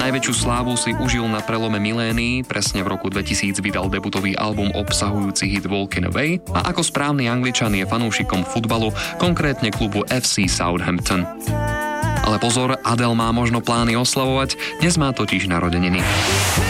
Najväčšiu slávu si užil na prelome milénií, presne v roku 2000 vydal debutový album obsahujúci hit Walking Away a ako správny Angličan je fanúšikom futbalu, konkrétne klubu FC Southampton. Ale pozor, Adele má možno plány oslavovať, dnes má totiž narodeniny.